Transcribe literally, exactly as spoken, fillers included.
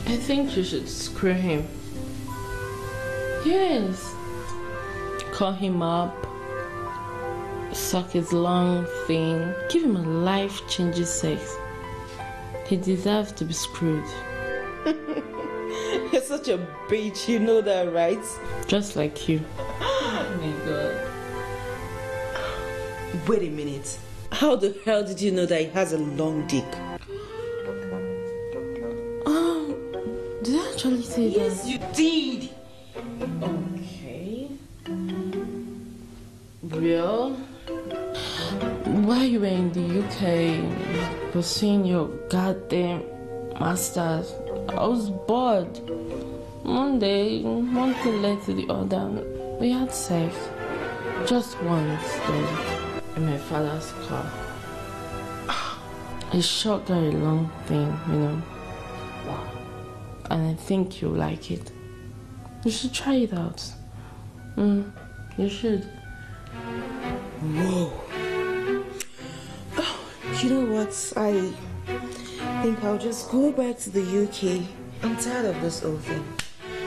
I think you should screw him. Yes. Call him up. Suck his long thing. Give him a life-changing sex. He deserves to be screwed. You're such a bitch, you know that, right? Just like you. Oh my god. Wait a minute. How the hell did you know that he has a long dick? Um, did I actually say yes, that? Yes, you did. Okay. Real? While you were in the U K pursuing your goddamn masters, I was bored. One day, one thing led to the other. We had sex. Just once, though, in my father's car. It's short, very long thing, you know. Wow. And I think you'll like it. You should try it out. Mm, you should. Whoa. Oh, you know what? I think I'll just go back to the U K. I'm tired of this whole thing.